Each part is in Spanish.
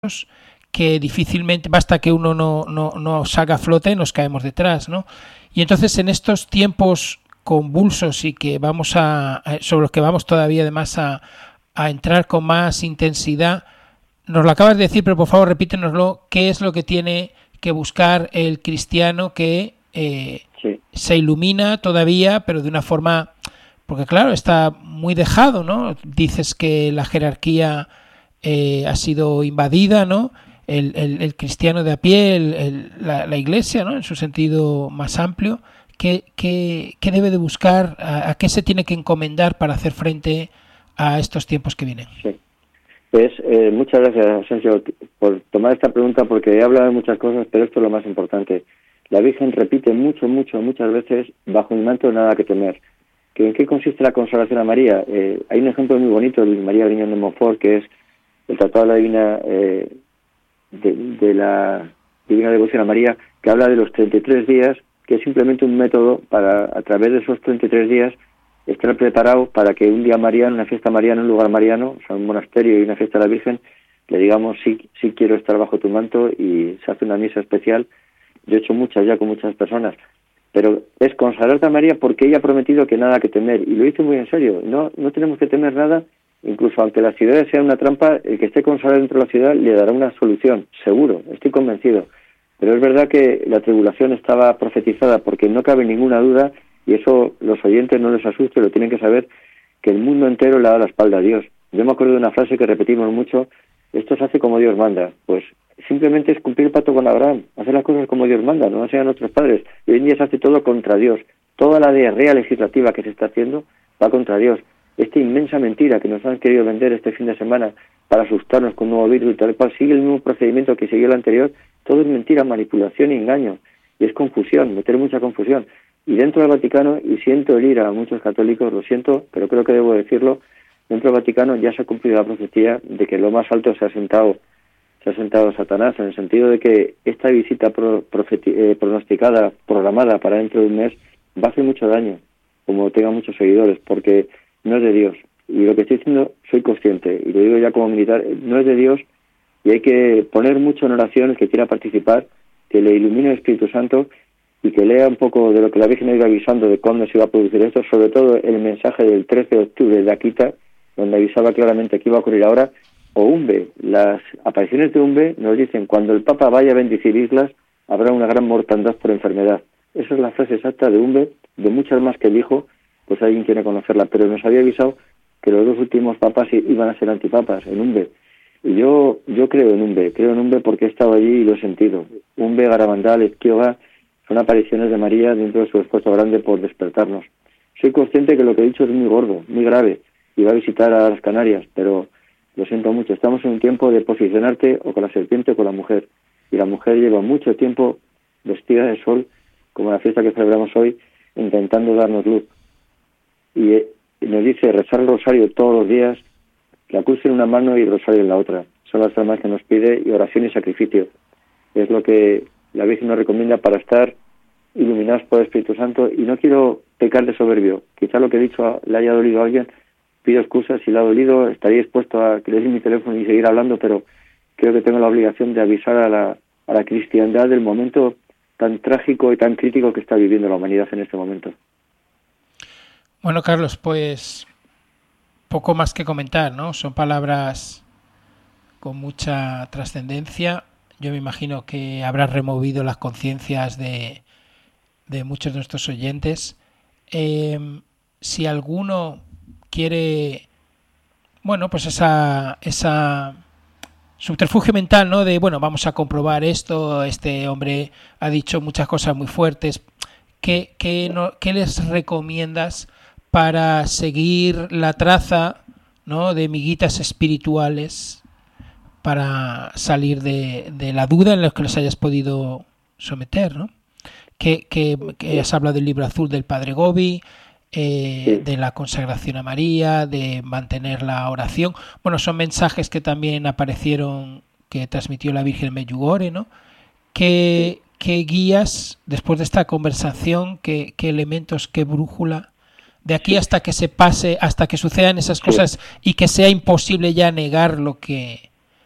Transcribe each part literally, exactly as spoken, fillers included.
que difícilmente, basta que uno no, no, no salga a flote, nos caemos detrás, ¿no? Y entonces en estos tiempos convulsos y que vamos a, sobre los que vamos todavía además a, a entrar con más intensidad, nos lo acabas de decir, pero por favor repítenoslo, ¿qué es lo que tiene que buscar el cristiano que eh, sí. se ilumina todavía, pero de una forma, porque claro, está muy dejado, ¿no? Dices que la jerarquía eh, ha sido invadida, ¿no? El, el, el cristiano de a pie, el, el, la, la iglesia, ¿no? En su sentido más amplio, ¿qué, qué, qué debe de buscar, a, a qué se tiene que encomendar para hacer frente a estos tiempos que vienen? Sí. Pues eh, muchas gracias, Sergio, por tomar esta pregunta, porque he hablado de muchas cosas, pero esto es lo más importante. La Virgen repite mucho, mucho, muchas veces, bajo mi manto nada que temer. ¿Que ¿En qué consiste la consagración a María? Eh, hay un ejemplo muy bonito de María Griñón de Montfort, que es el Tratado de la Divina, eh, de, de la Divina Devoción a María, que habla de los treinta y tres días, que es simplemente un método para, a través de esos treinta y tres días, estar preparado para que un día mariano, una fiesta mariana, un lugar mariano, o sea, un monasterio y una fiesta de la Virgen, le digamos, sí, sí quiero estar bajo tu manto, y se hace una misa especial. Yo he hecho muchas ya con muchas personas, pero es consagrarte a María porque ella ha prometido que nada que temer, y lo dice muy en serio. No, no tenemos que temer nada, incluso aunque las ciudades sean una trampa, el que esté consagrado dentro de la ciudad le dará una solución, seguro, estoy convencido. Pero es verdad que la tribulación estaba profetizada, porque no cabe ninguna duda, y eso los oyentes no les asuste, lo tienen que saber, que el mundo entero le da la espalda a Dios. Yo me acuerdo de una frase que repetimos mucho: esto se hace como Dios manda. Pues simplemente es cumplir el pacto con Abraham, hacer las cosas como Dios manda, no sean nuestros padres. Y hoy en día se hace todo contra Dios. Toda la diarrea legislativa que se está haciendo va contra Dios. Esta inmensa mentira que nos han querido vender este fin de semana para asustarnos con un nuevo virus y tal cual sigue el mismo procedimiento que siguió el anterior, todo es mentira, manipulación y engaño. Y es confusión, meter mucha confusión. Y dentro del Vaticano, y siento herir a muchos católicos, lo siento, pero creo que debo decirlo, dentro del Vaticano ya se ha cumplido la profecía de que lo más alto se ha sentado se ha sentado Satanás, en el sentido de que esta visita pro, profeti, eh, pronosticada, programada para dentro de un mes, va a hacer mucho daño, como tenga muchos seguidores, porque no es de Dios. Y lo que estoy diciendo, soy consciente, y lo digo ya como militar, no es de Dios, y hay que poner mucho en oración el que quiera participar, que le ilumine el Espíritu Santo, y que lea un poco de lo que la Virgen ha ido avisando de cuándo se iba a producir esto, sobre todo el mensaje del trece de octubre de Akita, donde avisaba claramente que iba a ocurrir ahora, o Umbe. Las apariciones de Umbe nos dicen: cuando el Papa vaya a bendecir islas, habrá una gran mortandad por enfermedad. Esa es la frase exacta de Umbe, de muchas más que dijo, pues alguien quiere conocerla, pero nos había avisado que los dos últimos papas iban a ser antipapas, en Umbe. Y yo yo creo en Umbe, creo en Umbe porque he estado allí y lo he sentido. Umbe, Garabandal, Ezquioga, son apariciones de María dentro de su esfuerzo grande por despertarnos. Soy consciente que lo que he dicho es muy gordo, muy grave, y va a visitar a las Canarias, pero lo siento mucho, estamos en un tiempo de posicionarte o con la serpiente o con la mujer, y la mujer lleva mucho tiempo vestida de sol, como la fiesta que celebramos hoy, intentando darnos luz. Y, eh, y nos dice rezar el rosario todos los días, la cruz en una mano y el rosario en la otra. Son las armas que nos pide, y oración y sacrificio. Es lo que la Virgen nos recomienda para estar iluminados por el Espíritu Santo. Y no quiero pecar de soberbio. Quizá lo que he dicho le haya dolido a alguien. Pido excusas si le ha dolido. Estaría dispuesto a que le dé mi teléfono y seguir hablando, pero creo que tengo la obligación de avisar a la, a la cristiandad del momento tan trágico y tan crítico que está viviendo la humanidad en este momento. Bueno, Carlos, pues poco más que comentar, ¿no? Son palabras con mucha trascendencia. Yo me imagino que habrás removido las conciencias de, de muchos de nuestros oyentes. Eh, si alguno quiere, bueno, pues esa esa subterfugio mental, ¿no? De, bueno, vamos a comprobar esto, este hombre ha dicho muchas cosas muy fuertes. ¿Qué, qué, no, qué les recomiendas para seguir la traza, ¿no? De miguitas espirituales para salir de, de la duda en la que les hayas podido someter, ¿no? Que, que, que has hablado del libro azul del Padre Gobi, eh, sí. de la consagración a María, de mantener la oración. Bueno, son mensajes que también aparecieron, que transmitió la Virgen Medjugorje, ¿no? ¿Qué, sí. qué guías, después de esta conversación, qué, qué elementos, qué brújula, de aquí hasta que se pase, hasta que sucedan esas cosas sí. y que sea imposible ya negar lo que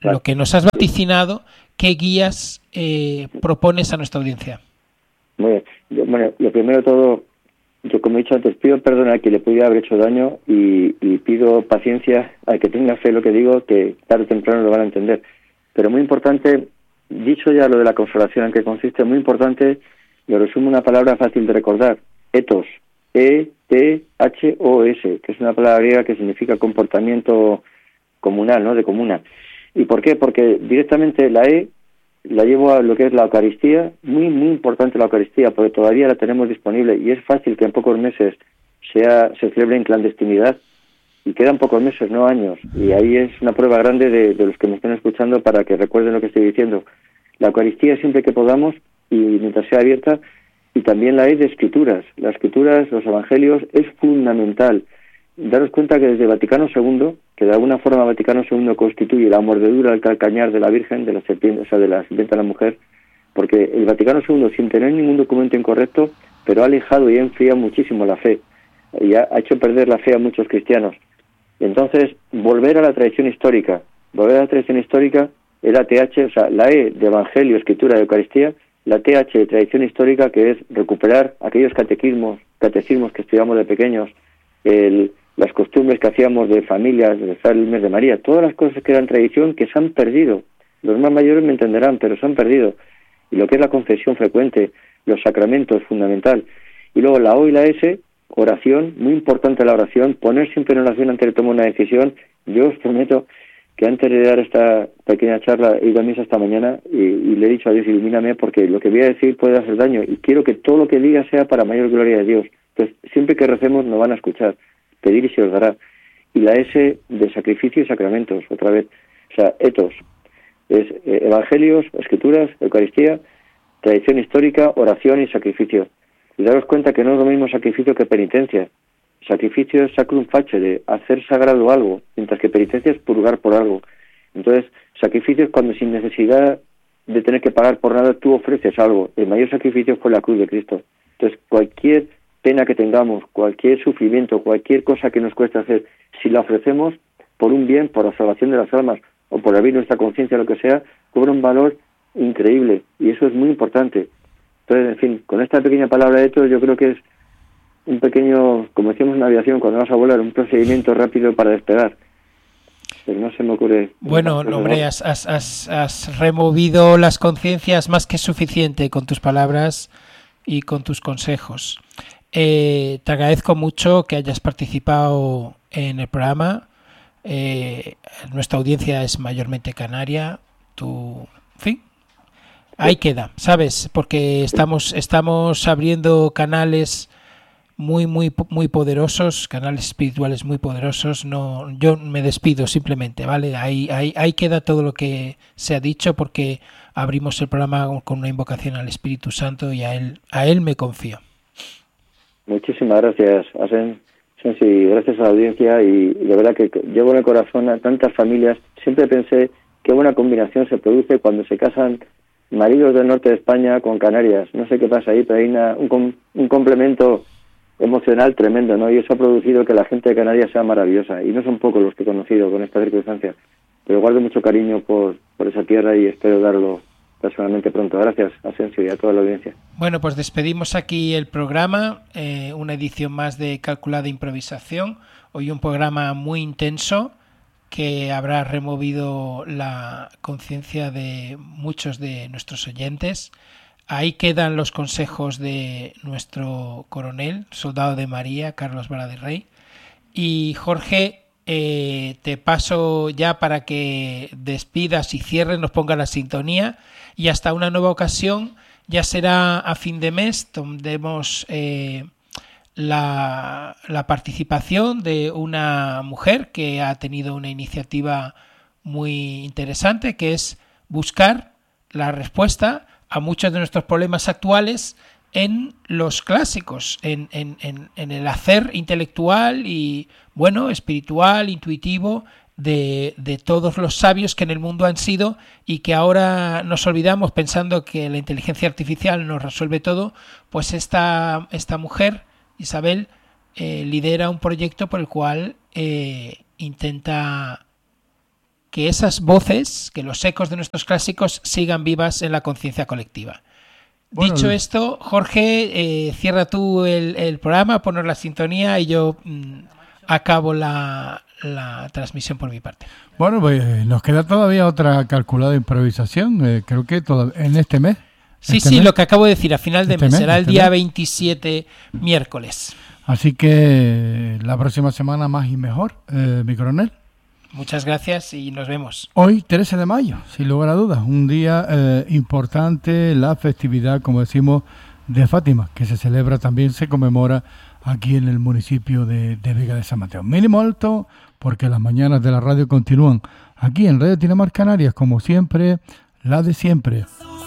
lo que nos has vaticinado, ¿qué guías eh, propones a nuestra audiencia? Muy bien. Yo, bueno, lo primero de todo, yo como he dicho antes, pido perdón a quien le pudiera haber hecho daño y, y pido paciencia al que tenga fe en lo que digo, que tarde o temprano lo van a entender. Pero muy importante, dicho ya lo de la consolación en que consiste, muy importante, lo resumo en una palabra fácil de recordar, ethos, E T H O S, que es una palabra griega que significa comportamiento comunal, ¿no? De comuna. ¿Y por qué? Porque directamente la E la llevo a lo que es la Eucaristía, muy, muy importante la Eucaristía, porque todavía la tenemos disponible y es fácil que en pocos meses sea se celebre en clandestinidad y quedan pocos meses, no años, y ahí es una prueba grande de, de los que me estén escuchando para que recuerden lo que estoy diciendo. La Eucaristía siempre que podamos y mientras sea abierta, y también la E de Escrituras. Las Escrituras, los Evangelios, es fundamental. Daros cuenta que desde Vaticano segundo, que de alguna forma Vaticano segundo constituye la mordedura al calcañar de la Virgen, de la serpiente, o sea, de la serpiente a la mujer, porque el Vaticano segundo, sin tener ningún documento incorrecto, pero ha alejado y ha enfriado muchísimo la fe, y ha, ha hecho perder la fe a muchos cristianos. Y entonces, volver a la tradición histórica, volver a la tradición histórica, es la T H, o sea, la E de Evangelio, Escritura y Eucaristía, la T H de tradición histórica, que es recuperar aquellos catequismos, catecismos que estudiamos de pequeños, el las costumbres que hacíamos de familias, de rezar el mes de María, todas las cosas que eran tradición que se han perdido. Los más mayores me entenderán, pero se han perdido. Y lo que es la confesión frecuente, los sacramentos, fundamental. Y luego la O y la S, oración, muy importante la oración, poner siempre en oración antes de tomar una decisión. Yo os prometo que antes de dar esta pequeña charla he ido a misa esta mañana y, y le he dicho a Dios, ilumíname, porque lo que voy a decir puede hacer daño y quiero que todo lo que diga sea para mayor gloria de Dios. Entonces, siempre que recemos nos van a escuchar. Pedir y se os dará. Y la S de sacrificio y sacramentos, otra vez. O sea, ethos. Es eh, evangelios, escrituras, Eucaristía, tradición histórica, oración y sacrificio. Y daros cuenta que no es lo mismo sacrificio que penitencia. Sacrificio es sacrum facere, hacer sagrado algo, mientras que penitencia es purgar por algo. Entonces, sacrificio es cuando sin necesidad de tener que pagar por nada tú ofreces algo. El mayor sacrificio fue la cruz de Cristo. Entonces, cualquier pena que tengamos, cualquier sufrimiento, cualquier cosa que nos cueste hacer, si la ofrecemos por un bien, por la salvación de las almas o por abrir nuestra conciencia, lo que sea, cobra un valor increíble y eso es muy importante. Entonces, en fin, con esta pequeña palabra de todo, yo creo que es un pequeño, como decíamos en la aviación, cuando vas a volar, un procedimiento rápido para despegar. Pero no se me ocurre. Bueno, hombre, has, has, has, has removido las conciencias más que suficiente con tus palabras y con tus consejos. Eh, te agradezco mucho que hayas participado en el programa. Eh, nuestra audiencia es mayormente canaria. Tú, en fin, ahí queda, ¿sabes? Porque estamos estamos abriendo canales muy muy muy poderosos, canales espirituales muy poderosos. No, yo me despido simplemente, ¿vale? Ahí ahí ahí queda todo lo que se ha dicho porque abrimos el programa con una invocación al Espíritu Santo y a él a él me confío. Muchísimas gracias, Asen, Sensi, gracias a la audiencia y, y de verdad que llevo en el corazón a tantas familias. Siempre pensé qué buena combinación se produce cuando se casan maridos del norte de España con Canarias. No sé qué pasa ahí, pero hay una, un, un complemento emocional tremendo, ¿no? Y eso ha producido que la gente de Canarias sea maravillosa. Y no son pocos los que he conocido con esta circunstancia. Pero guardo mucho cariño por, por esa tierra y espero darlo personalmente pronto. Gracias, Asensio, y a toda la audiencia. Bueno, pues despedimos aquí el programa, eh, una edición más de Calculada Improvisación. Hoy un programa muy intenso que habrá removido la conciencia de muchos de nuestros oyentes. Ahí quedan los consejos de nuestro coronel, soldado de María, Carlos Vara de Rey. Y Jorge, eh, te paso ya para que despidas y cierres, nos ponga la sintonía y hasta una nueva ocasión, ya será a fin de mes, tendremos eh, la, la participación de una mujer que ha tenido una iniciativa muy interesante, que es buscar la respuesta a muchos de nuestros problemas actuales en los clásicos, en, en, en, en el hacer intelectual y, bueno, espiritual, intuitivo, de, de todos los sabios que en el mundo han sido y que ahora nos olvidamos pensando que la inteligencia artificial nos resuelve todo. Pues esta, esta mujer, Isabel, eh, lidera un proyecto por el cual eh, intenta que esas voces, que los ecos de nuestros clásicos sigan vivas en la conciencia colectiva. Bueno, dicho esto, Jorge, eh, cierra tú el, el programa, ponos la sintonía y yo mm, acabo la, la transmisión por mi parte. Bueno, pues nos queda todavía otra calculada improvisación, eh, creo que todo, en este mes. Sí, este sí, mes. Lo que acabo de decir, a final de este mes, mes, será el este día mes. veintisiete, miércoles. Así que la próxima semana más y mejor, eh, mi coronel. Muchas gracias y nos vemos. Hoy, trece de mayo, sin lugar a dudas, un día eh, importante, la festividad, como decimos, de Fátima, que se celebra también, se conmemora aquí en el municipio de, de Vega de San Mateo. Mínimo alto, porque las mañanas de la radio continúan aquí en Radio Tinamar Canarias, como siempre, la de siempre.